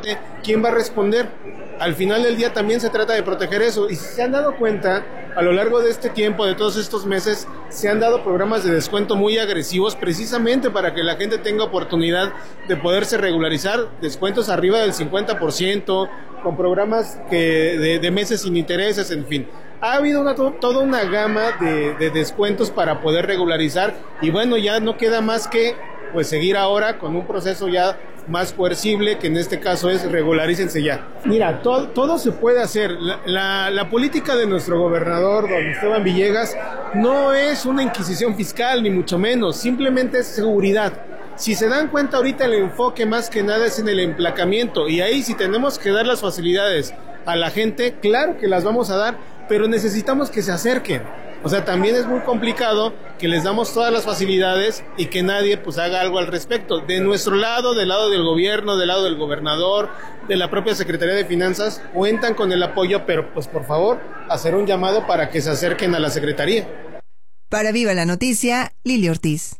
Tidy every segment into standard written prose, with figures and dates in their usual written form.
gente, ¿quién va a responder? Al final del día también se trata de proteger eso. Y si se han dado cuenta, a lo largo de este tiempo, de todos estos meses, se han dado programas de descuento muy agresivos precisamente para que la gente tenga oportunidad de poderse regularizar, descuentos arriba del 50%, con programas de meses sin intereses, en fin. Ha habido toda una gama de descuentos para poder regularizar y bueno, ya no queda más que pues seguir ahora con un proceso ya más coercible, que en este caso es regularícense ya. Mira, todo se puede hacer. La política de nuestro gobernador, don Esteban Villegas, no es una inquisición fiscal, ni mucho menos, simplemente es seguridad. Si se dan cuenta ahorita, el enfoque más que nada es en el emplacamiento, y ahí si tenemos que dar las facilidades a la gente, claro que las vamos a dar, pero necesitamos que se acerquen. O sea, también es muy complicado que les damos todas las facilidades y que nadie pues haga algo al respecto. De nuestro lado, del lado del gobierno, del lado del gobernador, de la propia Secretaría de Finanzas, cuentan con el apoyo, pero pues por favor, hacer un llamado para que se acerquen a la Secretaría. Para Viva la Noticia, Lili Ortiz.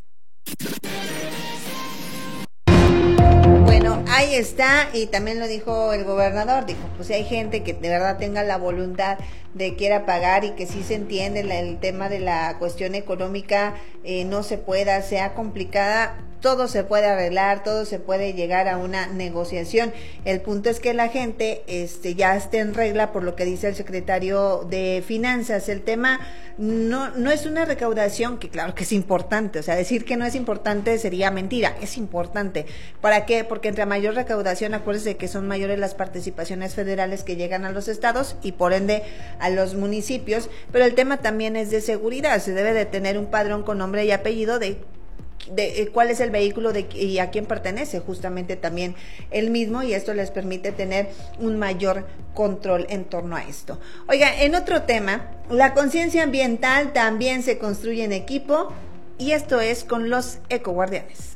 Bueno, ahí está, y también lo dijo el gobernador, dijo, pues si hay gente que de verdad tenga la voluntad de quiera pagar y que sí se entiende el tema de la cuestión económica, no se pueda, sea complicada, todo se puede arreglar, todo se puede llegar a una negociación. El punto es que la gente ya esté en regla, por lo que dice el secretario de Finanzas. El tema no es una recaudación que claro que es importante, o sea, decir que no es importante sería mentira, es importante. ¿Para qué? Porque entre mayor recaudación, acuérdense que son mayores las participaciones federales que llegan a los estados y por ende a los municipios, pero el tema también es de seguridad. Se debe de tener un padrón con nombre y apellido de cuál es el vehículo y a quién pertenece justamente también el mismo, y esto les permite tener un mayor control en torno a esto. Oiga, en otro tema, la conciencia ambiental también se construye en equipo, y esto es con los ecoguardianes.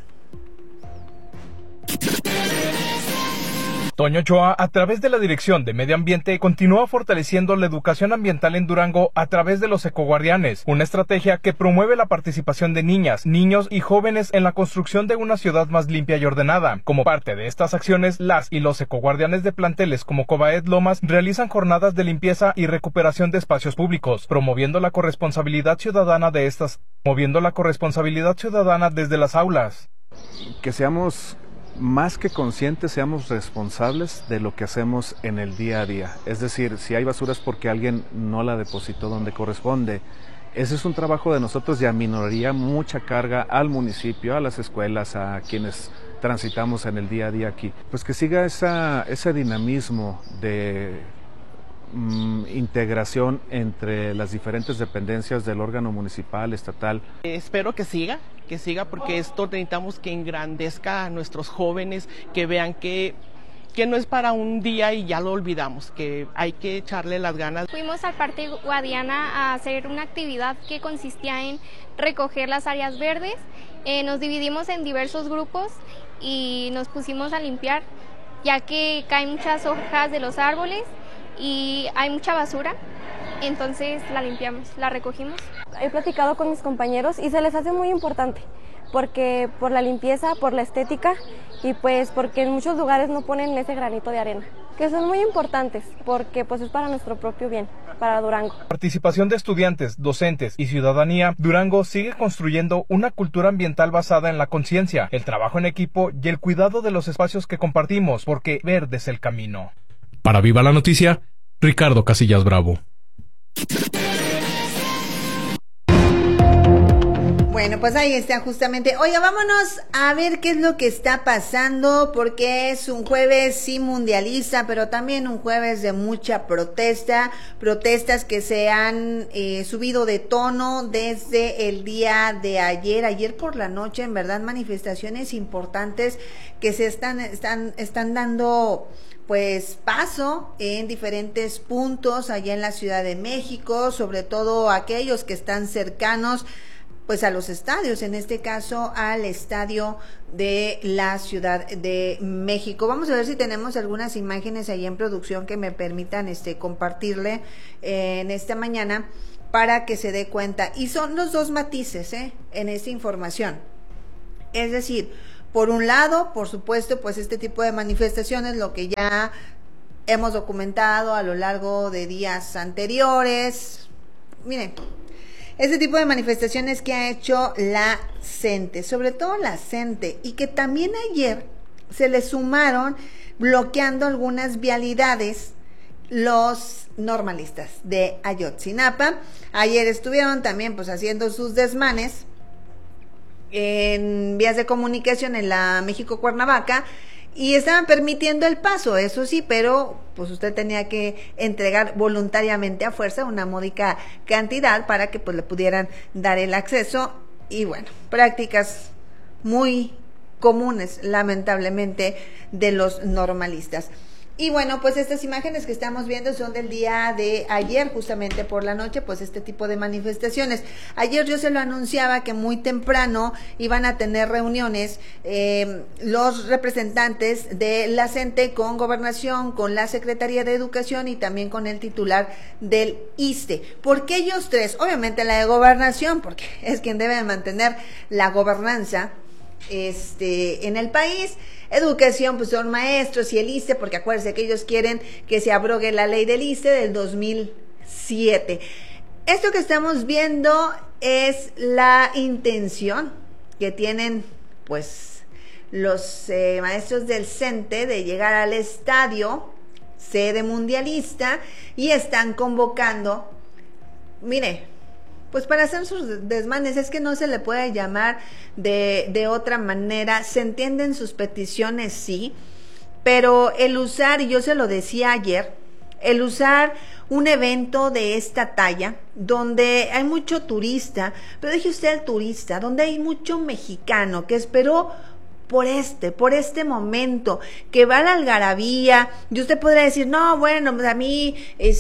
Toño Ochoa, a través de la Dirección de Medio Ambiente, continúa fortaleciendo la educación ambiental en Durango a través de los ecoguardianes, una estrategia que promueve la participación de niñas, niños y jóvenes en la construcción de una ciudad más limpia y ordenada. Como parte de estas acciones, las y los ecoguardianes de planteles como Cobaed Lomas realizan jornadas de limpieza y recuperación de espacios públicos, promoviendo la corresponsabilidad ciudadana desde las aulas. Que seamos más que conscientes, seamos responsables de lo que hacemos en el día a día. Es decir, si hay basura es porque alguien no la depositó donde corresponde. Ese es un trabajo de nosotros y aminoraría mucha carga al municipio, a las escuelas, a quienes transitamos en el día a día aquí. Pues que siga ese dinamismo de integración entre las diferentes dependencias del órgano municipal, estatal. Espero que siga porque esto necesitamos que engrandezca a nuestros jóvenes, que vean que no es para un día y ya lo olvidamos, que hay que echarle las ganas. Fuimos al Parque Guadiana a hacer una actividad que consistía en recoger las áreas verdes. Nos dividimos en diversos grupos y nos pusimos a limpiar, ya que caen muchas hojas de los árboles y hay mucha basura, entonces la limpiamos, la recogimos. He platicado con mis compañeros y se les hace muy importante, porque por la limpieza, por la estética y pues porque en muchos lugares no ponen ese granito de arena, que son muy importantes porque pues es para nuestro propio bien, para Durango. Participación de estudiantes, docentes y ciudadanía, Durango sigue construyendo una cultura ambiental basada en la conciencia, el trabajo en equipo y el cuidado de los espacios que compartimos, porque verde es el camino. Para Viva la Noticia, Ricardo Casillas Bravo. Bueno, pues ahí está justamente. Oiga, vámonos a ver qué es lo que está pasando, porque es un jueves sí mundialista, pero también un jueves de mucha protestas que se han subido de tono desde el día de ayer por la noche, en verdad, manifestaciones importantes que se están dando pues paso en diferentes puntos allá en la Ciudad de México, sobre todo aquellos que están cercanos pues a los estadios, en este caso al estadio de la Ciudad de México. Vamos a ver si tenemos algunas imágenes ahí en producción que me permitan compartirle en esta mañana para que se dé cuenta. Y son los dos matices en esta información. Es decir, Por un lado, por supuesto, pues este tipo de manifestaciones, lo que ya hemos documentado a lo largo de días anteriores. Miren, este tipo de manifestaciones que ha hecho la CENTE, sobre todo la CENTE, y que también ayer se le sumaron bloqueando algunas vialidades los normalistas de Ayotzinapa. Ayer estuvieron también pues haciendo sus desmanes en vías de comunicación en la México-Cuernavaca y estaban permitiendo el paso, eso sí, pero pues usted tenía que entregar voluntariamente a fuerza una módica cantidad para que pues le pudieran dar el acceso. Y bueno, prácticas muy comunes, lamentablemente, de los normalistas. Y bueno, pues estas imágenes que estamos viendo son del día de ayer, justamente por la noche, pues este tipo de manifestaciones. Ayer yo se lo anunciaba que muy temprano iban a tener reuniones los representantes de la CENTE con Gobernación, con la Secretaría de Educación y también con el titular del ISSSTE. ¿Por qué ellos tres? Obviamente la de Gobernación, porque es quien debe mantener la gobernanza en el país. Educación, pues son maestros, y el ISSSTE, porque acuérdense que ellos quieren que se abrogue la ley del ISSSTE del 2007. Esto que estamos viendo es la intención que tienen pues los maestros del CENTE de llegar al estadio, sede mundialista, y están convocando, mire, pues para hacer sus desmanes. Es que no se le puede llamar de otra manera. Se entienden sus peticiones, sí, pero el usar, y yo se lo decía ayer, el usar un evento de esta talla, donde hay mucho turista, pero deje usted el turista, donde hay mucho mexicano que esperó por este momento, que va a la algarabía, y usted podrá decir, no, bueno, pues a mí,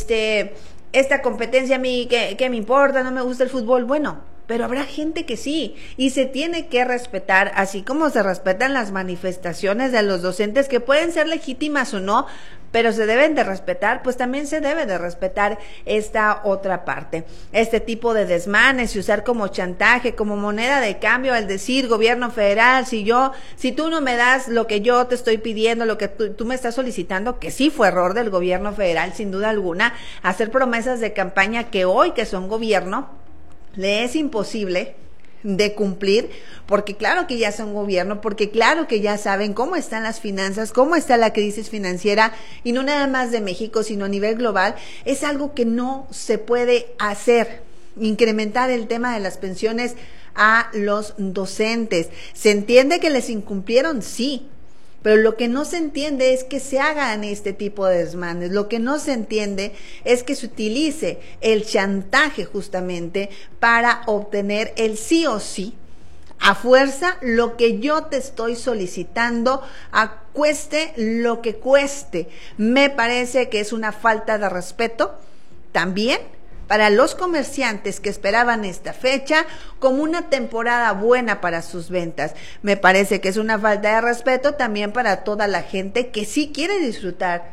esta competencia a mí, ¿qué me importa? No me gusta el fútbol. Bueno, pero habrá gente que sí, y se tiene que respetar, así como se respetan las manifestaciones de los docentes, que pueden ser legítimas o no, pero se deben de respetar, pues también se debe de respetar esta otra parte. Este tipo de desmanes y usar como chantaje, como moneda de cambio, al decir gobierno federal, si tú no me das lo que yo te estoy pidiendo, lo que tú me estás solicitando, que sí fue error del gobierno federal, sin duda alguna, hacer promesas de campaña que hoy que son gobierno, le es imposible de cumplir, porque claro que ya son gobierno, porque claro que ya saben cómo están las finanzas, cómo está la crisis financiera, y no nada más de México, sino a nivel global. Es algo que no se puede hacer, incrementar el tema de las pensiones a los docentes. ¿Se entiende que les incumplieron? Sí. Pero lo que no se entiende es que se hagan este tipo de desmanes. Lo que no se entiende es que se utilice el chantaje justamente para obtener el sí o sí, a fuerza, lo que yo te estoy solicitando, cueste lo que cueste. Me parece que es una falta de respeto también para los comerciantes que esperaban esta fecha como una temporada buena para sus ventas. Me parece que es una falta de respeto también para toda la gente que sí quiere disfrutar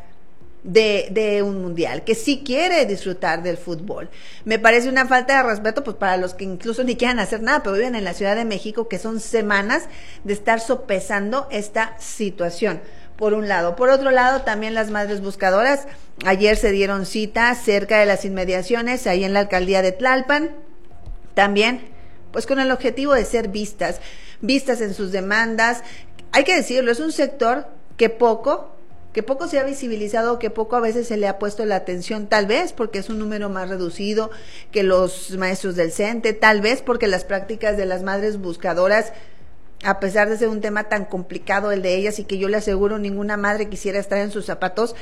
de un mundial, que sí quiere disfrutar del fútbol. Me parece una falta de respeto pues para los que incluso ni quieran hacer nada, pero viven en la Ciudad de México, que son semanas de estar sopesando esta situación. Por un lado. Por otro lado, también las madres buscadoras ayer se dieron cita cerca de las inmediaciones, ahí en la alcaldía de Tlalpan, también pues con el objetivo de ser vistas en sus demandas. Hay que decirlo, es un sector que poco se ha visibilizado, que poco a veces se le ha puesto la atención, tal vez porque es un número más reducido que los maestros del CENTE, tal vez porque las prácticas de las madres buscadoras, a pesar de ser un tema tan complicado el de ellas, y que yo le aseguro ninguna madre quisiera estar en sus zapatos,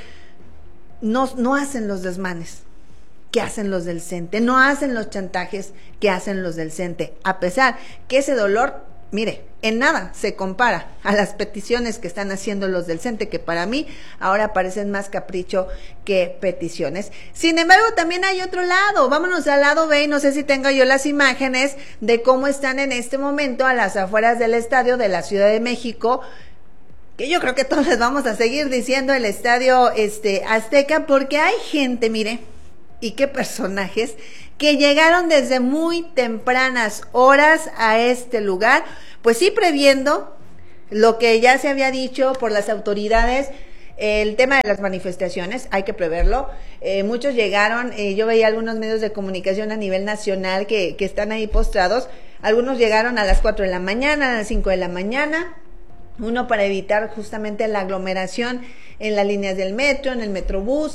no hacen los desmanes que hacen los del CENTE, no hacen los chantajes que hacen los del CENTE, a pesar que ese dolor, mire, en nada se compara a las peticiones que están haciendo los del CENTE, que para mí ahora parecen más capricho que peticiones. Sin embargo, también hay otro lado. Vámonos al lado B, y no sé si tengo yo las imágenes de cómo están en este momento a las afueras del estadio de la Ciudad de México, que yo creo que todos les vamos a seguir diciendo el estadio Azteca, porque hay gente, mire, y qué personajes, que llegaron desde muy tempranas horas a este lugar, pues sí previendo lo que ya se había dicho por las autoridades, el tema de las manifestaciones, hay que preverlo. Muchos llegaron, yo veía algunos medios de comunicación a nivel nacional que están ahí postrados. Algunos llegaron a las 4 de la mañana, a las 5 de la mañana. Uno para evitar justamente la aglomeración en las líneas del metro, en el metrobús.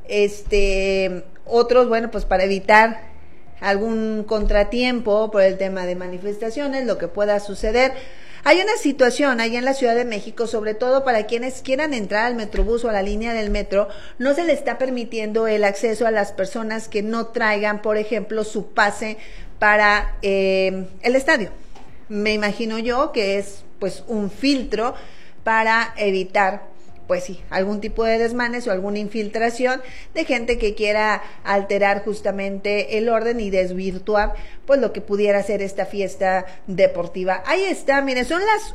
Otros, bueno, pues para evitar algún contratiempo por el tema de manifestaciones, lo que pueda suceder. Hay una situación ahí en la Ciudad de México, sobre todo para quienes quieran entrar al metrobús o a la línea del metro, no se le está permitiendo el acceso a las personas que no traigan, por ejemplo, su pase para el estadio. Me imagino yo que es pues un filtro para evitar pues sí, algún tipo de desmanes o alguna infiltración de gente que quiera alterar justamente el orden y desvirtuar pues lo que pudiera ser esta fiesta deportiva. Ahí está, miren, son las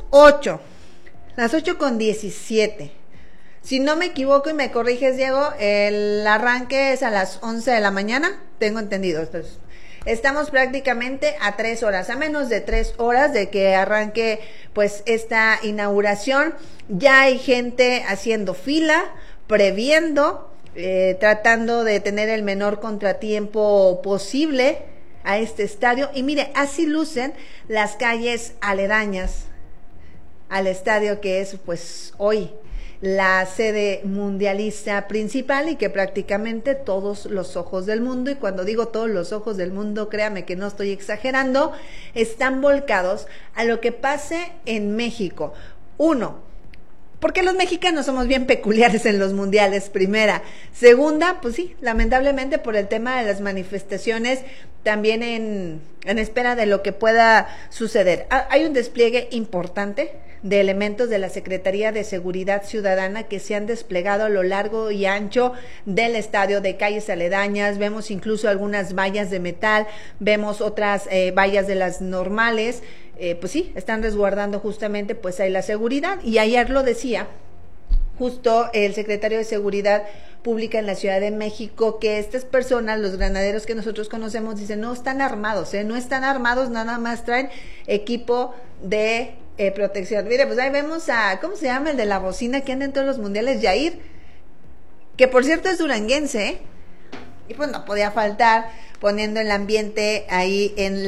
8:17. Si no me equivoco y me corriges, Diego, el arranque es a las 11 de la mañana, tengo entendido. Entonces, estamos prácticamente a 3 horas, a menos de 3 horas de que arranque pues esta inauguración. Ya hay gente haciendo fila, previendo, tratando de tener el menor contratiempo posible a este estadio. Y mire, así lucen las calles aledañas al estadio, que es pues hoy la sede mundialista principal y que prácticamente todos los ojos del mundo, y cuando digo todos los ojos del mundo, créame que no estoy exagerando, están volcados a lo que pase en México. Uno, porque los mexicanos somos bien peculiares en los mundiales, primera. Segunda, pues sí, lamentablemente por el tema de las manifestaciones, también en espera de lo que pueda suceder. Hay un despliegue importante de elementos de la Secretaría de Seguridad Ciudadana que se han desplegado a lo largo y ancho del estadio, de calles aledañas. Vemos incluso algunas vallas de metal, vemos otras vallas de las normales. Pues sí, están resguardando justamente pues ahí la seguridad. Y ayer lo decía justo el secretario de Seguridad Pública en la Ciudad de México, que estas personas, los granaderos que nosotros conocemos, dicen no están armados, no están armados, nada más traen equipo de protección. Mire, pues ahí vemos a, ¿cómo se llama el de la bocina que anda en todos los mundiales? Yair, que por cierto es duranguense, y pues no podía faltar poniendo el ambiente ahí en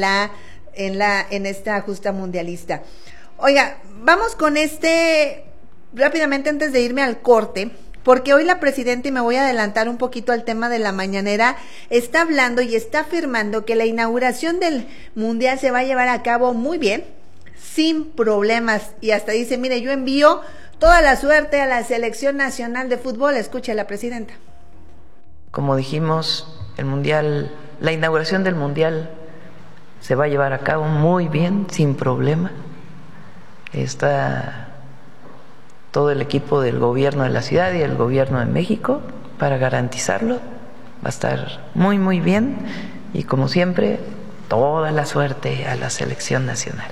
esta justa mundialista. Oiga, vamos con rápidamente antes de irme al corte, porque hoy la presidenta, y me voy a adelantar un poquito al tema de la mañanera, está hablando y está afirmando que la inauguración del mundial se va a llevar a cabo muy bien, sin problemas, y hasta dice, mire, yo envío toda la suerte a la Selección Nacional de Fútbol. Escuche a la presidenta. Como dijimos, la inauguración del mundial se va a llevar a cabo muy bien, sin problema. Está todo el equipo del gobierno de la ciudad y el gobierno de México para garantizarlo. Va a estar muy, muy bien. Y como siempre, toda la suerte a la selección nacional.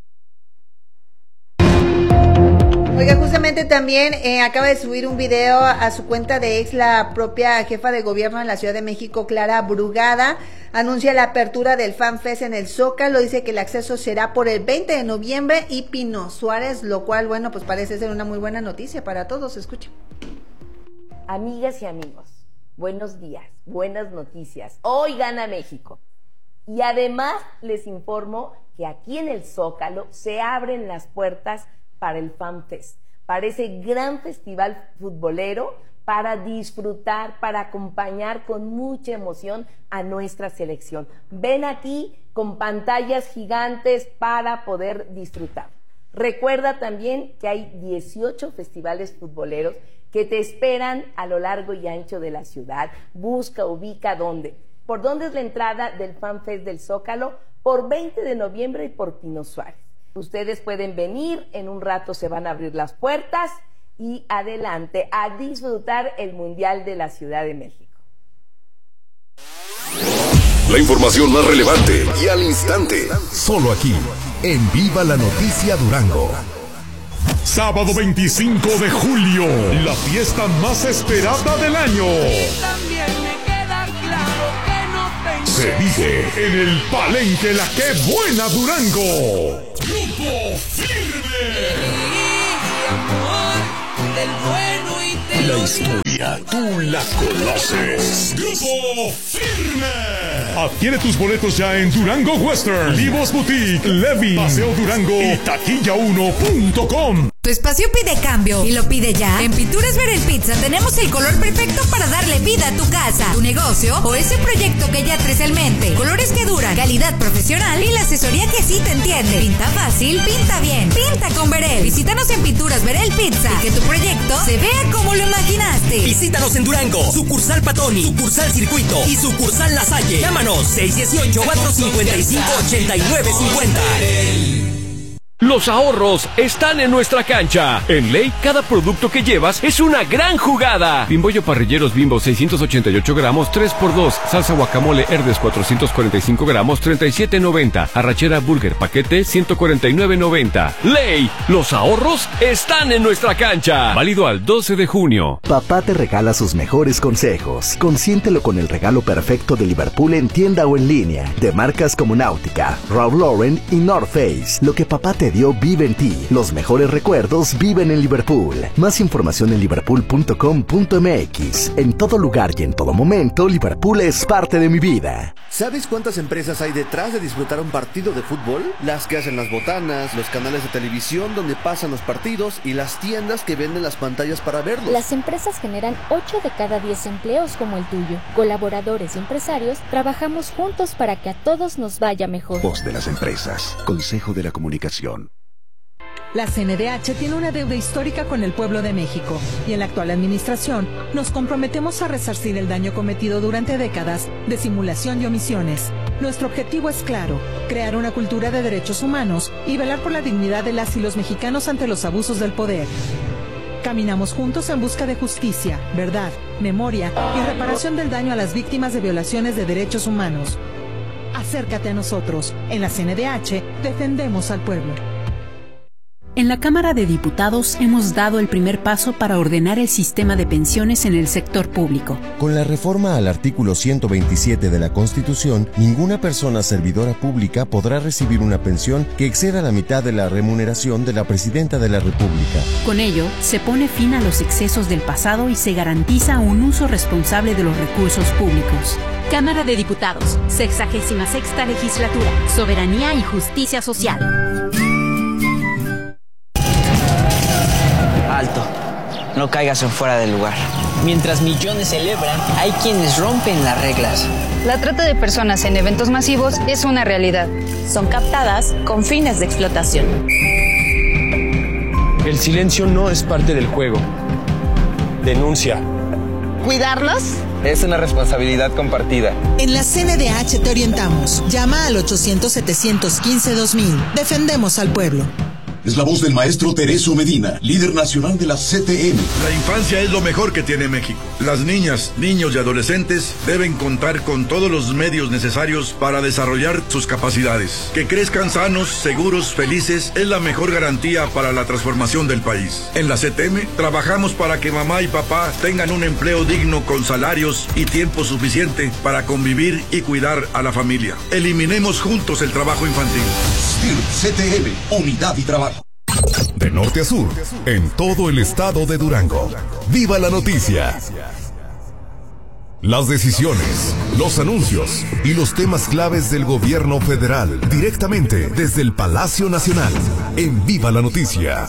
Oiga, justamente también acaba de subir un video a su cuenta de ex la propia jefa de gobierno de la Ciudad de México, Clara Brugada. Anuncia la apertura del FanFest en el Zócalo, dice que el acceso será por el 20 de noviembre y Pino Suárez, lo cual, bueno, pues parece ser una muy buena noticia para todos. Escuchen. Amigas y amigos, buenos días, buenas noticias. Hoy gana México. Y además les informo que aquí en el Zócalo se abren las puertas para el FanFest, para ese gran festival futbolero, para disfrutar, para acompañar con mucha emoción a nuestra selección. Ven aquí con pantallas gigantes para poder disfrutar. Recuerda también que hay 18 festivales futboleros que te esperan a lo largo y ancho de la ciudad. Busca, ubica dónde. ¿Por dónde es la entrada del FanFest del Zócalo? Por 20 de noviembre y por Pino Suárez. Ustedes pueden venir, en un rato se van a abrir las puertas y adelante a disfrutar el Mundial de la Ciudad de México. La información más relevante y al instante. Solo aquí, en Viva la Noticia Durango. Sábado 25 de julio, la fiesta más esperada del año. También me queda claro que no tengo... Se vive en el Palenque La Qué Buena Durango. Grupo Firme. del bueno y del La historia tú la conoces. Grupo Firme. Adquiere tus boletos ya en Durango Western, Vivos Boutique, Levi, Paseo Durango y taquilla1.com. Tu espacio pide cambio y lo pide ya. En Pinturas Verel Pizza tenemos el color perfecto para darle vida a tu casa, tu negocio o ese proyecto que ya traes en mente. Colores que duran, calidad profesional y la asesoría que sí te entiende. Pinta fácil, pinta bien, pinta con Verel. Visítanos en Pinturas Verel Pizza y que tu proyecto se vea como lo imaginaste. Visítanos en Durango, sucursal Patoni, sucursal Circuito y sucursal La Salle. Llámanos 618-455-8950. Los ahorros están en nuestra cancha. En Ley, cada producto que llevas es una gran jugada. Bimbollo Parrilleros Bimbo 688 gramos, 3x2. Salsa guacamole Herdes 445 gramos, 37.90. Arrachera Burger paquete, 149.90. Ley, los ahorros están en nuestra cancha. Válido al 12 de junio. Papá te regala sus mejores consejos. Consiéntelo con el regalo perfecto de Liverpool en tienda o en línea. De marcas como Náutica, Ralph Lauren y North Face. Lo que papá te dio vive en ti. Los mejores recuerdos viven en Liverpool. Más información en liverpool.com.mx. En todo lugar y en todo momento, Liverpool es parte de mi vida. ¿Sabes cuántas empresas hay detrás de disfrutar un partido de fútbol? Las que hacen las botanas, los canales de televisión donde pasan los partidos y las tiendas que venden las pantallas para verlos. Las empresas generan 8 de cada 10 empleos como el tuyo. Colaboradores y empresarios trabajamos juntos para que a todos nos vaya mejor. Voz de las empresas. Consejo de la Comunicación. La CNDH tiene una deuda histórica con el pueblo de México y en la actual administración nos comprometemos a resarcir el daño cometido durante décadas de simulación y omisiones. Nuestro objetivo es claro, crear una cultura de derechos humanos y velar por la dignidad de las y los mexicanos ante los abusos del poder. Caminamos juntos en busca de justicia, verdad, memoria y reparación del daño a las víctimas de violaciones de derechos humanos. Acércate a nosotros. En la CNDH defendemos al pueblo. En la Cámara de Diputados hemos dado el primer paso para ordenar el sistema de pensiones en el sector público. Con la reforma al artículo 127 de la Constitución, ninguna persona servidora pública podrá recibir una pensión que exceda la mitad de la remuneración de la Presidenta de la República. Con ello, se pone fin a los excesos del pasado y se garantiza un uso responsable de los recursos públicos. Cámara de Diputados, 66ª Legislatura, Soberanía y Justicia Social. Alto, no caigas en fuera del lugar. Mientras millones celebran, hay quienes rompen las reglas. La trata de personas en eventos masivos es una realidad. Son captadas con fines de explotación. El silencio no es parte del juego. Denuncia. ¿Cuidarlos? Es una responsabilidad compartida. En la CNDH te orientamos. Llama al 800-715-2000. Defendemos al pueblo. Es la voz del maestro Tereso Medina, líder nacional de la CTM. La infancia es lo mejor que tiene México. Las niñas, niños y adolescentes deben contar con todos los medios necesarios para desarrollar sus capacidades. Que crezcan sanos, seguros, felices es la mejor garantía para la transformación del país. En la CTM trabajamos para que mamá y papá tengan un empleo digno con salarios y tiempo suficiente para convivir y cuidar a la familia. Eliminemos juntos el trabajo infantil. CTM, unidad y trabajo. De norte a sur, en todo el estado de Durango. ¡Viva la noticia! Las decisiones, los anuncios y los temas claves del gobierno federal, directamente desde el Palacio Nacional. En Viva la Noticia.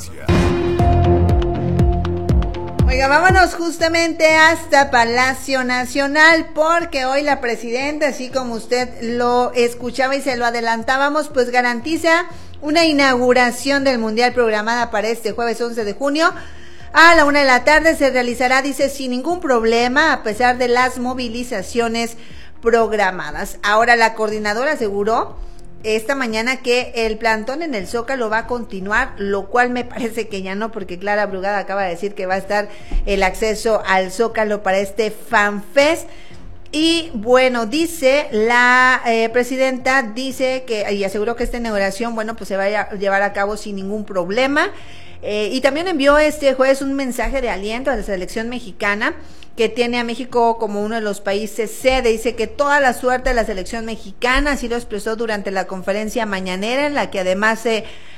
Oiga, vámonos justamente hasta Palacio Nacional, porque hoy la presidenta, así como usted lo escuchaba y se lo adelantábamos, pues garantiza una inauguración del Mundial programada para este jueves 11 de junio. A la 1:00 p.m. se realizará, dice, sin ningún problema, a pesar de las movilizaciones programadas. Ahora, la coordinadora aseguró esta mañana que el plantón en el Zócalo va a continuar, lo cual me parece que ya no, porque Clara Brugada acaba de decir que va a estar el acceso al Zócalo para este FanFest. Y bueno, dice la presidenta, dice que, y aseguró que esta inauguración, bueno, pues se va a llevar a cabo sin ningún problema. Y también envió este jueves un mensaje de aliento a la selección mexicana, que tiene a México como uno de los países sede. Dice que toda la suerte de la selección mexicana, así lo expresó durante la conferencia mañanera, en la que además se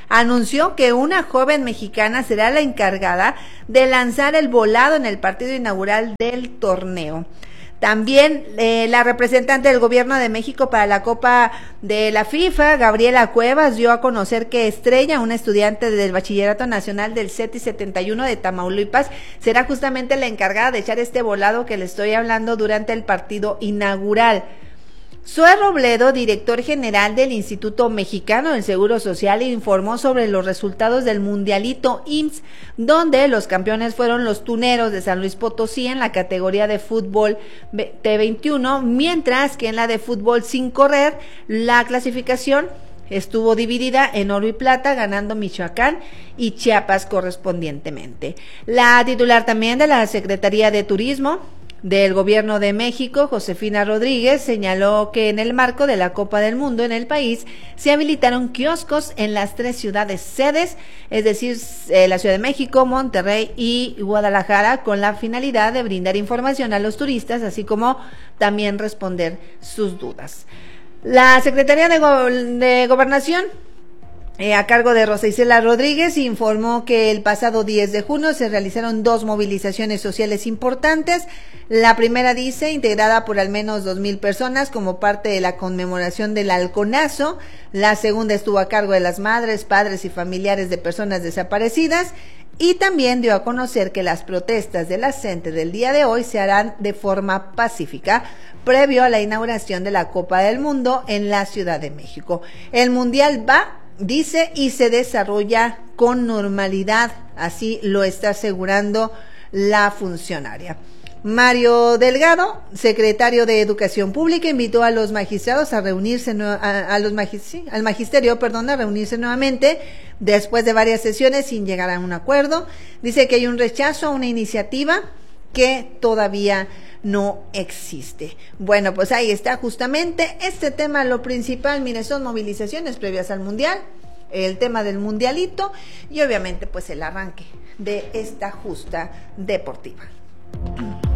anunció que una joven mexicana será la encargada de lanzar el volado en el partido inaugural del torneo. También la representante del Gobierno de México para la Copa de la FIFA, Gabriela Cuevas, dio a conocer que Estrella, una estudiante del Bachillerato Nacional del CETI 71 de Tamaulipas, será justamente la encargada de echar este volado que le estoy hablando durante el partido inaugural. Zoe Robledo, director general del Instituto Mexicano del Seguro Social, informó sobre los resultados del Mundialito IMSS, donde los campeones fueron los Tuneros de San Luis Potosí en la categoría de fútbol T21, mientras que en la de fútbol sin correr, la clasificación estuvo dividida en oro y plata, ganando Michoacán y Chiapas correspondientemente. La titular también de la Secretaría de Turismo del Gobierno de México, Josefina Rodríguez, señaló que en el marco de la Copa del Mundo en el país se habilitaron kioscos en las 3 ciudades sedes, es decir, la Ciudad de México, Monterrey y Guadalajara, con la finalidad de brindar información a los turistas, así como también responder sus dudas. La Secretaría de Gobernación, a cargo de Rosa Isela Rodríguez, informó que el pasado 10 de junio se realizaron 2 movilizaciones sociales importantes. La primera, dice, integrada por al menos 2,000 personas como parte de la conmemoración del Halconazo. La segunda estuvo a cargo de las madres, padres y familiares de personas desaparecidas. Y también dio a conocer que las protestas de la CENTE del día de hoy se harán de forma pacífica, previo a la inauguración de la Copa del Mundo en la Ciudad de México. El Mundial va, dice, y se desarrolla con normalidad, así lo está asegurando la funcionaria. Mario Delgado, secretario de Educación Pública, invitó a los magistrados a reunirse al magisterio, a reunirse nuevamente después de varias sesiones sin llegar a un acuerdo. Dice que hay un rechazo a una iniciativa que todavía no existe. Bueno, pues ahí está justamente este tema, lo principal. Mire, son movilizaciones previas al Mundial, el tema del Mundialito y obviamente pues el arranque de esta justa deportiva.